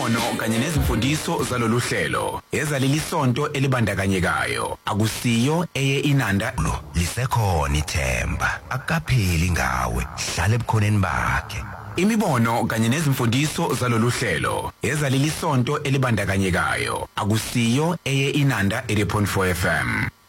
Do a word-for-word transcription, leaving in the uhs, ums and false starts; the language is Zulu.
Imibono kanye nezimfundiso zalolu hlelo ezaleli sonto elibandakanyekayo akusiyo eye inanda lisekhona ithemba akapheli ngawe hlale ebukhoneni bakhe. Imibono kanye nezimfundiso zalolu hlelo ezaleli sonto elibandakanyekayo akusiyo eye inanda eighty point four F M.